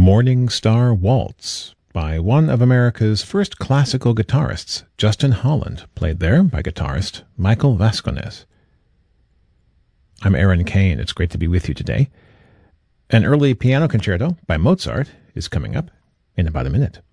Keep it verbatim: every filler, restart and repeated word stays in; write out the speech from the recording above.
Morning Star Waltz by one of America's first classical guitarists, Justin Holland, played there by guitarist Michael Vasconez. I'm Aaron Kane. It's great to be with you today. An early piano concerto by Mozart is coming up in about a minute.